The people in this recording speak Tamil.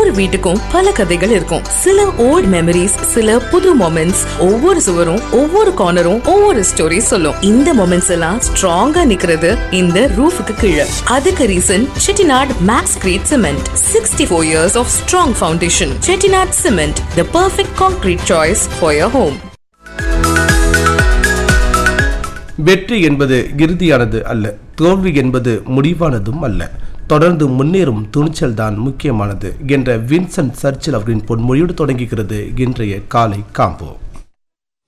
ஒவ்வொரு வீட்டுக்கும் பல கதைகள் இருக்கும். சில ஓல்ட் மெமரிஸ், சில புது மொமெண்ட்ஸ். ஒவ்வொரு சுவரும், ஒவ்வொரு கார்னரும் ஒவ்வொரு ஸ்டோரி சொல்லும். இந்த மொமெண்ட்ஸ் எல்லாம் ஸ்ட்ராங்கா நிக்கிறது இந்த ரூஃபுக்கு கீழே. அதுக்கு reason Chettinad maths great cement. 64 years of strong foundation. Chettinad Cement, the perfect concrete choice for your home. வெற்றி என்பது இறுதியானது அல்ல, தோல்வி என்பது முடிவானதும் அல்ல. தொடர்ந்து முன்னேறும் துணிச்சல் தான் முக்கியமானது என்ற வின்சென்ட் சர்ச்சில் அவரின் பொன்மொழியோடு தொடங்குகிறது இன்றைய காலை காம்போ.